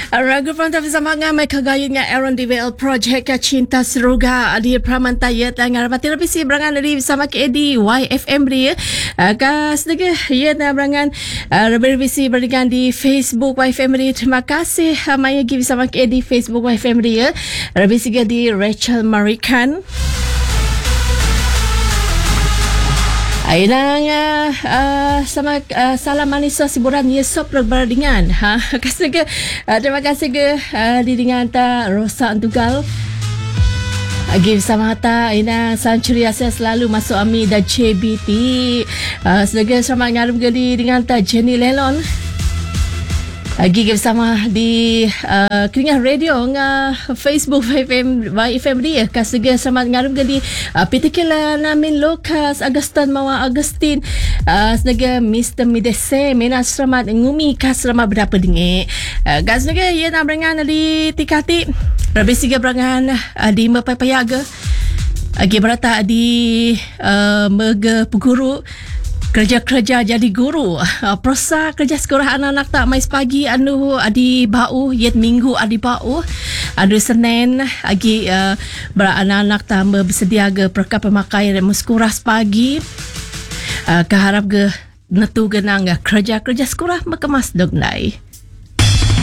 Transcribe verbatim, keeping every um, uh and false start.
Ragu Pantau bersama dengan mereka gaya dengan Aaron D W L Project Cinta Seruga di Pramantaya Tangan Rapati Rapisi berangan dari bersama K A D Y F M dia Ka sedega ya na berangan Rapisi berangan di Facebook Y F M dia. Terima kasih Maya Gi bersama K A D Facebook Y F M dia. Rapisi di Rachel Marikan Ainang uh, uh, sama uh, salam manis siburan Yesop berbandingan ha kasih ke uh, terima kasih ke uh, di dengan ta Rosa Antugal Agi bersama ta Ainang Sanctuary Asia selalu masuk Ami dan C B T uh, sedega selamat ngarum geli dengan ta Jenny Lelon Agi bersama di uh, Keringah Radio nga Facebook Y F M Y F M dia kasega selamat ngarum gadi uh, Pitikila namin Lokas Agustin Mawa Agustin uh, sedega Mister Midese mena selamat ngumi kas selamat berapa dinge uh, gas sedega ia nak berangan di tikati rabis tiga berangan uh, di Mepayaga Agi berata di uh, Mega Puguru kerja-kerja jadi guru uh, prosa kerja sekolah anak-anak tak mai pagi anu adi bau yet minggu adi bau adu Senin agi uh, anak-anak tak bersedia ke perkap pemakai muskurah pagi uh, keharap ke netu genang kerja-kerja sekolah mekemas dognai